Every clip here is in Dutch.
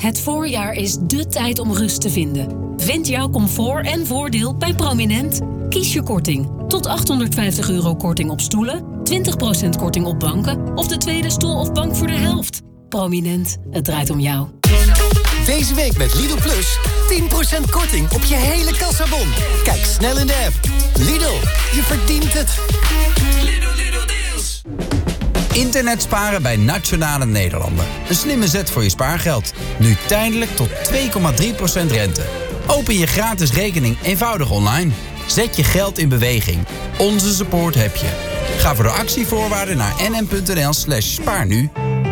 Het voorjaar is dé tijd om rust te vinden. Vind jouw comfort en voordeel bij Prominent. Kies je korting. Tot €850 korting op stoelen, 20% korting op banken of de tweede stoel of bank voor de helft. Prominent, het draait om jou. Deze week met Lidl Plus 10% korting op je hele kassabon. Kijk snel in de app. Lidl, je verdient het. Lidl deals. Internet sparen bij Nationale Nederlanden. Een slimme zet voor je spaargeld. Nu tijdelijk tot 2,3% rente. Open je gratis rekening eenvoudig online. Zet je geld in beweging. Onze support heb je. Ga voor de actievoorwaarden naar nm.nl/spaarnu.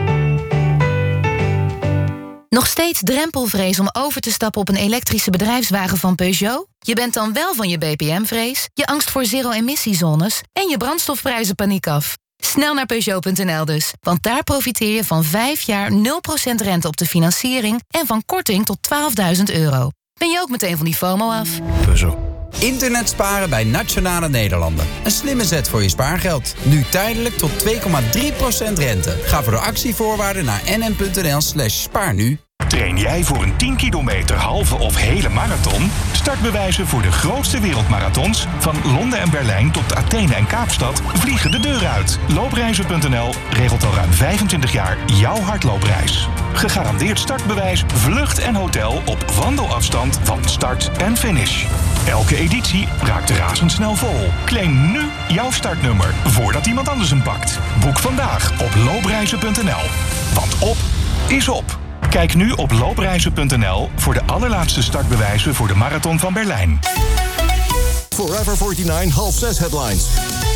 Nog steeds drempelvrees om over te stappen op een elektrische bedrijfswagen van Peugeot? Je bent dan wel van je BPM-vrees, je angst voor zero-emissiezones en je brandstofprijzenpaniek af. Snel naar Peugeot.nl dus, want daar profiteer je van 5 jaar 0% rente op de financiering en van korting tot €12.000. Ben je ook meteen van die FOMO af? Peugeot. Internet sparen bij Nationale Nederlanden. Een slimme zet voor je spaargeld. Nu tijdelijk tot 2,3% rente. Ga voor de actievoorwaarden naar nm.nl/spaarnu. Train jij voor een 10 kilometer halve of hele marathon? Startbewijzen voor de grootste wereldmarathons van Londen en Berlijn tot Athene en Kaapstad vliegen de deur uit. Loopreizen.nl regelt al ruim 25 jaar jouw hardloopreis. Gegarandeerd startbewijs, vlucht en hotel op wandelafstand van start en finish. Elke editie raakt razendsnel vol. Claim nu jouw startnummer voordat iemand anders hem pakt. Boek vandaag op loopreizen.nl. Want op is op. Kijk nu op loopreizen.nl voor de allerlaatste startbewijzen voor de Marathon van Berlijn. Forever 49 1:30 headlines.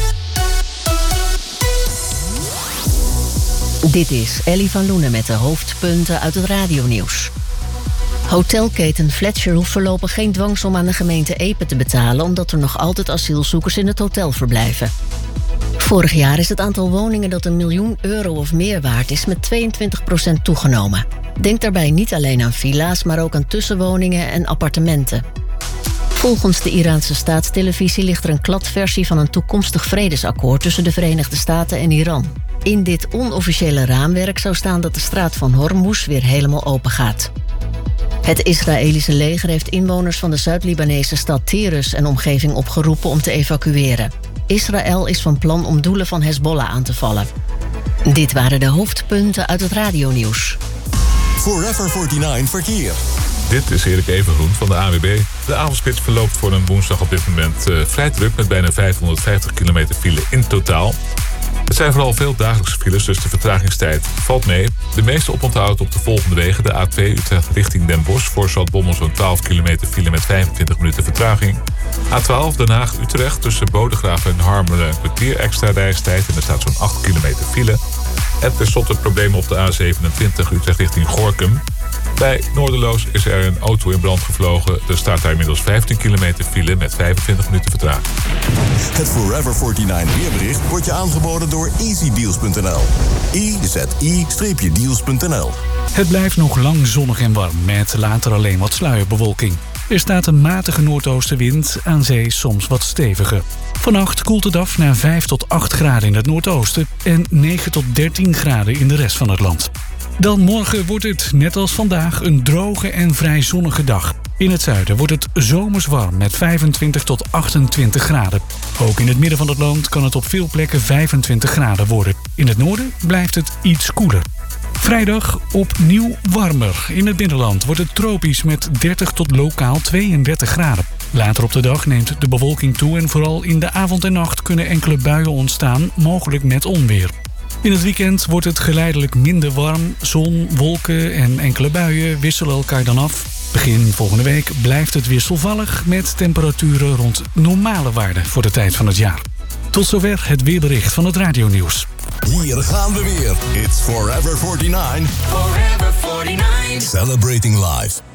Dit is Ellie van Loenen met de hoofdpunten uit het radionieuws. Hotelketen Fletcher hoeft voorlopig geen dwangsom aan de gemeente Epe te betalen, omdat er nog altijd asielzoekers in het hotel verblijven. Vorig jaar is het aantal woningen dat €1 miljoen of meer waard is met 22% toegenomen. Denk daarbij niet alleen aan villa's, maar ook aan tussenwoningen en appartementen. Volgens de Iraanse staatstelevisie ligt er een kladversie van een toekomstig vredesakkoord tussen de Verenigde Staten en Iran. In dit onofficiële raamwerk zou staan dat de straat van Hormuz weer helemaal open gaat. Het Israëlische leger heeft inwoners van de Zuid-Libanese stad Tirus en omgeving opgeroepen om te evacueren. Israël is van plan om doelen van Hezbollah aan te vallen. Dit waren de hoofdpunten uit het radionieuws. Forever 49 verkeer. Dit is Erik Evengroen van de ANWB. De avondspits verloopt voor een woensdag op dit moment vrij druk met bijna 550 kilometer file in totaal. Het zijn vooral veel dagelijkse files, dus de vertragingstijd valt mee. De meeste oponthoud op de volgende wegen. De A2 Utrecht richting Den Bosch voor Zaltbommel zo'n 12 kilometer file met 25 minuten vertraging. A12 Den Haag-Utrecht tussen Bodegraven en Harmelen een kwartier extra reistijd en er staat zo'n 8 kilometer file. En tenslotte problemen op de A27 Utrecht richting Gorinchem. Bij Noorderloos is er een auto in brand gevlogen. Er staat daar inmiddels 15 kilometer file met 25 minuten vertraging. Het Forever 49 weerbericht wordt je aangeboden door easydeals.nl. EZI-deals.nl. Het blijft nog lang zonnig en warm, met later alleen wat sluierbewolking. Er staat een matige noordoostenwind, aan zee soms wat steviger. Vannacht koelt het af naar 5 tot 8 graden in het noordoosten en 9 tot 13 graden in de rest van het land. Dan morgen wordt het, net als vandaag, een droge en vrij zonnige dag. In het zuiden wordt het zomers warm met 25 tot 28 graden. Ook in het midden van het land kan het op veel plekken 25 graden worden. In het noorden blijft het iets koeler. Vrijdag opnieuw warmer. In het binnenland wordt het tropisch met 30 tot lokaal 32 graden. Later op de dag neemt de bewolking toe en vooral in de avond en nacht kunnen enkele buien ontstaan, mogelijk met onweer. In het weekend wordt het geleidelijk minder warm. Zon, wolken en enkele buien wisselen elkaar dan af. Begin volgende week blijft het wisselvallig met temperaturen rond normale waarden voor de tijd van het jaar. Tot zover het weerbericht van het radionieuws. Hier gaan we weer. It's Forever 49. Forever 49. Celebrating life.